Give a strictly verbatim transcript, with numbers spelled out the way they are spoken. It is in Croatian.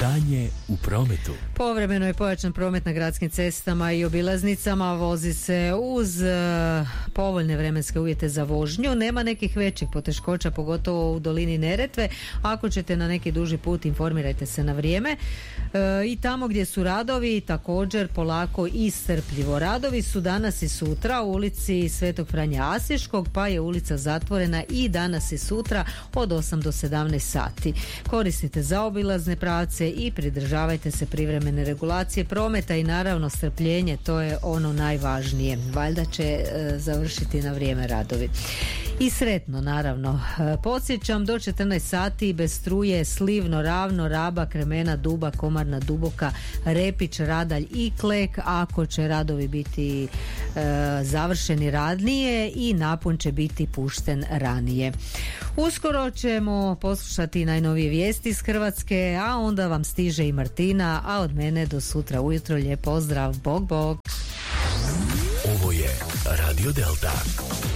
Stanje u prometu. Povremeno je pojačan promet na gradskim cestama i obilaznicama, vozi se uz uh, povoljne vremenske uvjete za vožnju. Nema nekih većih poteškoća, pogotovo u dolini Neretve. Ako ćete na neki duži put, informirajte se na vrijeme. Uh, I tamo gdje su radovi, također polako i strpljivo. Radovi su danas i sutra u ulici Svetog Franje Asiškog, pa je ulica zatvorena i danas i sutra od osam do sedamnaest sati. Koristite zaobilazne pravce i pridržavajte se privremene regulacije prometa i naravno strpljenje, to je ono najvažnije. Valjda će e, završiti na vrijeme radovi. I sretno, naravno. E, podsjećam, do četrnaest sati bez struje Slivno, Ravno, Raba, Kremena, Duba, Komarna, Duboka, Repić, Radalj i Klek, ako će radovi biti e, završeni ranije i napon će biti pušten ranije. Uskoro ćemo poslušati najnovije vijesti iz Hrvatske, a onda vam stiže i Martina, a od mene do sutra ujutro lijep pozdrav, bog bog. Ovo je Radio Delta.